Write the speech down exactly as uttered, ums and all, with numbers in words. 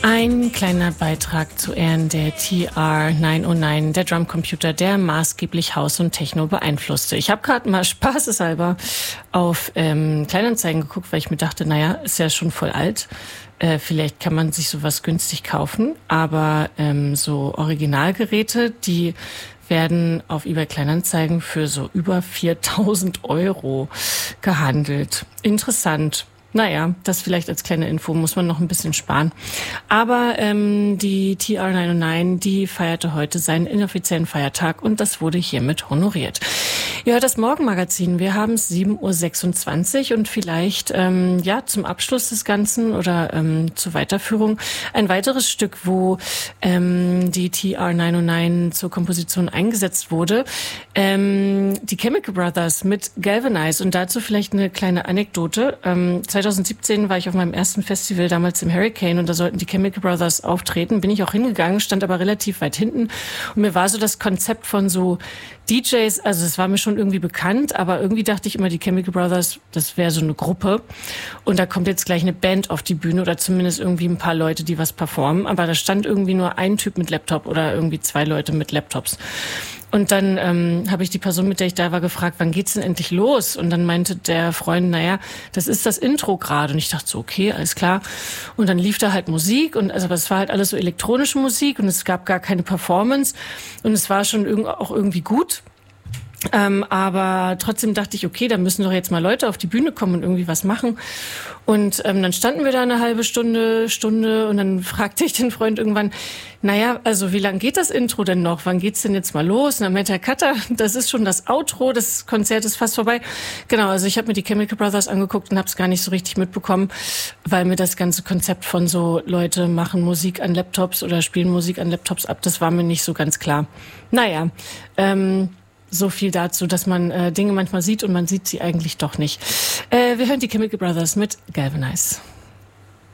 Ein kleiner Beitrag zu Ehren der T R neunhundertneun, der Drumcomputer, der maßgeblich House und Techno beeinflusste. Ich habe gerade mal spaßeshalber auf ähm, Kleinanzeigen geguckt, weil ich mir dachte, naja, ist ja schon voll alt. Äh, vielleicht kann man sich sowas günstig kaufen. Aber ähm, so Originalgeräte, die werden auf eBay Kleinanzeigen für so über viertausend Euro gehandelt. Interessant. Naja, das vielleicht als kleine Info, muss man noch ein bisschen sparen. Aber ähm, die T R neunhundertneun, die feierte heute seinen inoffiziellen Feiertag und das wurde hiermit honoriert. Ihr hört das Morgenmagazin, wir haben es sieben Uhr sechsundzwanzig und vielleicht ähm, ja zum Abschluss des Ganzen oder ähm, zur Weiterführung ein weiteres Stück, wo ähm, die T R neunhundertneun zur Komposition eingesetzt wurde. Ähm, die Chemical Brothers mit Galvanize und dazu vielleicht eine kleine Anekdote. Ähm, zweitausendsiebzehn war ich auf meinem ersten Festival, damals im Hurricane, und da sollten die Chemical Brothers auftreten. Bin ich auch hingegangen, stand aber relativ weit hinten. Und mir war so das Konzept von so D Js, also es war mir schon irgendwie bekannt, aber irgendwie dachte ich immer, die Chemical Brothers, das wäre so eine Gruppe. Und da kommt jetzt gleich eine Band auf die Bühne oder zumindest irgendwie ein paar Leute, die was performen. Aber da stand irgendwie nur ein Typ mit Laptop oder irgendwie zwei Leute mit Laptops. Und dann ähm, habe ich die Person, mit der ich da war, gefragt, wann geht's denn endlich los? Und dann meinte der Freund, naja, das ist das Intro gerade. Und ich dachte so, okay, alles klar. Und dann lief da halt Musik und also es war halt alles so elektronische Musik und es gab gar keine Performance und es war schon irg- auch irgendwie gut. Ähm, aber trotzdem dachte ich, okay, da müssen doch jetzt mal Leute auf die Bühne kommen und irgendwie was machen. Und ähm, dann standen wir da eine halbe Stunde, Stunde und dann fragte ich den Freund irgendwann, naja, also wie lang geht das Intro denn noch? Wann geht's denn jetzt mal los? Und dann meinte der Cutter, das ist schon das Outro, das Konzert ist fast vorbei. Genau, also ich habe mir die Chemical Brothers angeguckt und habe es gar nicht so richtig mitbekommen, weil mir das ganze Konzept von so Leute machen Musik an Laptops oder spielen Musik an Laptops ab, das war mir nicht so ganz klar. Naja, ähm... So viel dazu, dass man äh, Dinge manchmal sieht und man sieht sie eigentlich doch nicht. Äh, wir hören die Chemical Brothers mit Galvanize.